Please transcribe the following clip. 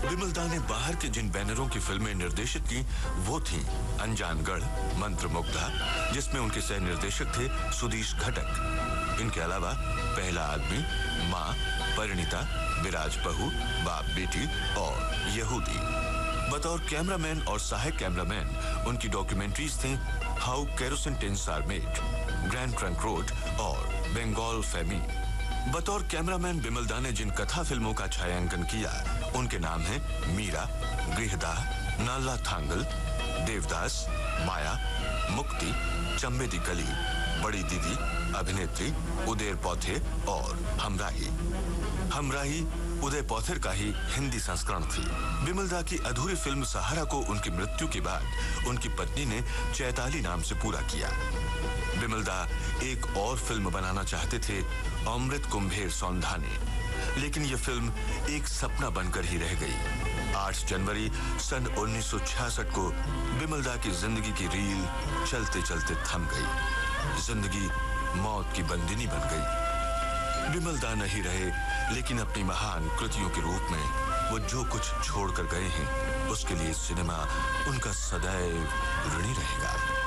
विमलदा ने बाहर के जिन बैनरों की फिल्में निर्देशित की वो थीं अनजानगढ़, मंत्रमुग्धा, जिसमें उनके सह निर्देशक थे सुधीश घटक। इनके अलावा पहला आदमी, माँ, परिणीता, विराज बहू, बाप बेटी और यहूदी। बतौर कैमरामैन और सहायक कैमरामैन उनकी डॉक्यूमेंट्रीज थीं how kerosene tins are made, grand trunk road और बंगाल फेमी। बतौर कैमरामैन विमलदा ने जिन कथा फिल्मों का छायांकन किया उनके नाम हैं मीरा, गृहदाह, नाला थांगल, देवदास, माया, मुक्ति, चंबे दी गली, बड़ी दीदी, अभिनेत्री, उदेर पौथे और हमराही। हमराही उदय पौथेर का ही हिंदी संस्करण थी। विमलदा की अधूरी फिल्म सहारा को उनकी मृत्यु के बाद उनकी पत्नी ने चैताली नाम से पूरा किया। विमलदा एक और फिल्म बनाना चाहते थे, अमृत कुंभेर सौंधाने, लेकिन यह फिल्म एक सपना बनकर ही रह गई। 8 जनवरी सन 1966 को विमलदा की जिंदगी की रील चलते चलते थम गई। जिंदगी मौत की बंदिनी बन गई। विमलदा नहीं रहे, लेकिन अपनी महान कृतियों के रूप में वो जो कुछ छोड़कर गए हैं उसके लिए सिनेमा उनका सदैव ऋणी रहेगा।